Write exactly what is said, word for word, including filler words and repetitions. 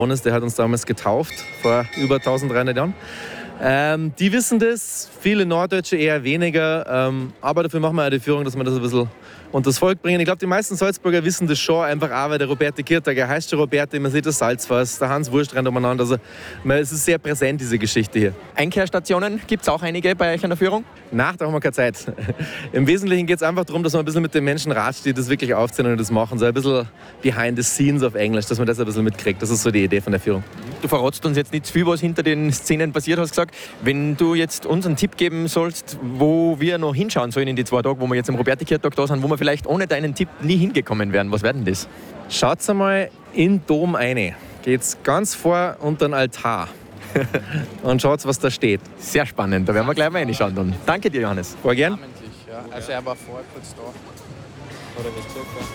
Johannes, der hat uns damals getauft, vor über dreizehnhundert Jahren. Ähm, die wissen das, viele Norddeutsche eher weniger, ähm, aber dafür machen wir auch die Führung, dass wir das ein bisschen unter das Volk bringen. Ich glaube, die meisten Salzburger wissen das schon, einfach auch, weil der Roberte Kirtager heißt schon Roberte, man sieht das Salzfass, der Hans Wurst rennt umeinander, also man, es ist sehr präsent, diese Geschichte hier. Einkehrstationen, gibt es auch einige bei euch an der Führung? Nach, da haben wir keine Zeit. Im Wesentlichen geht es einfach darum, dass man ein bisschen mit den Menschen ratscht, die das wirklich aufziehen und das machen. So ein bisschen behind the scenes auf Englisch, dass man das ein bisschen mitkriegt. Das ist so die Idee von der Führung. Du verratst uns jetzt nicht zu viel, was hinter den Szenen passiert, hast gesagt. Wenn du jetzt uns einen Tipp geben sollst, wo wir noch hinschauen sollen in die zwei Tage, wo wir jetzt am Roberti-Kirchtag da sind, wo wir vielleicht ohne deinen Tipp nie hingekommen wären, was wäre denn das? Schaut einmal in den Dom rein. Geht's ganz vor unter den Altar. Und schaut, was da steht. Sehr spannend, da werden wir gleich mal reinschauen dann. Danke dir, Johannes. War gern. Ja. Also er war vorher kurz da. Hat er was gesagt?